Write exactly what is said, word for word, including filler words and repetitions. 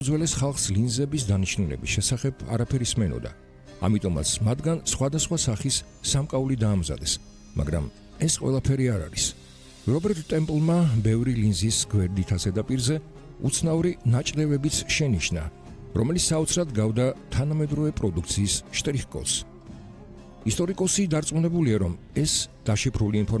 უძველეს ხალხს ლინზების დანიშნულების შესახებ არაფერი სმენოდა. ამიტომაც მათგან სხვადასხვა სახის სამკაული დაამზადეს, მაგრამ ეს ყველაფერი არ არის. რობერტ ტემპლმა ბევრი ლინზის გვერდითას ზედაპირზე უცნაური ნაჭრევებიც შენიშნა, რომელიც საოცრად გავდა თანამედროვე პროდუქციის შტრიხ-კოდს. ისტორიკოსი დარწმუნებულია, რომ ეს დაშიფრული